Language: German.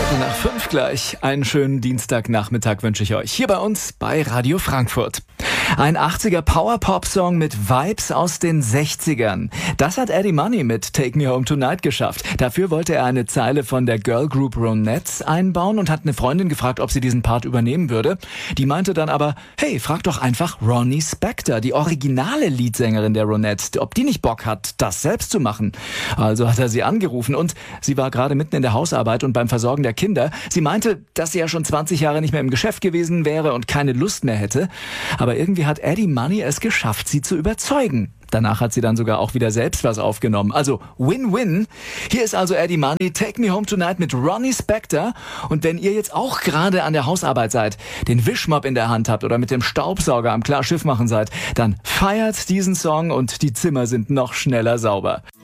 5 gleich. Einen schönen Dienstagnachmittag wünsche ich euch hier bei uns bei Radio Frankfurt. Ein 80er Power-Pop-Song mit Vibes aus den 60ern. Das hat Eddie Money mit Take Me Home Tonight geschafft. Dafür wollte er eine Zeile von der Girl Group Ronettes einbauen und hat eine Freundin gefragt, ob sie diesen Part übernehmen würde. Die meinte dann aber, hey, frag doch einfach Ronnie Spector, die originale Leadsängerin der Ronettes, ob die nicht Bock hat, das selbst zu machen. Also hat er sie angerufen und sie war gerade mitten in der Hausarbeit und beim Versorgen der Kinder. Sie meinte, dass sie ja schon 20 Jahre nicht mehr im Geschäft gewesen wäre und keine Lust mehr hätte. Aber irgendwie hat Eddie Money es geschafft, sie zu überzeugen. Danach hat sie dann sogar auch wieder selbst was aufgenommen. Also Win-Win. Hier ist also Eddie Money, Take Me Home Tonight mit Ronnie Spector. Und wenn ihr jetzt auch gerade an der Hausarbeit seid, den Wischmopp in der Hand habt oder mit dem Staubsauger am Klarschiff machen seid, dann feiert diesen Song und die Zimmer sind noch schneller sauber.